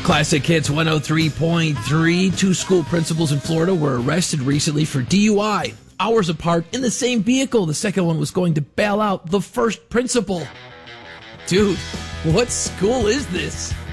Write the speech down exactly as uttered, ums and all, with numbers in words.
Classic Hits one oh three point three. Two school principals in Florida were arrested recently for D U I. Hours apart in the same vehicle. The second one was going to bail out the first principal. Dude, what school is this?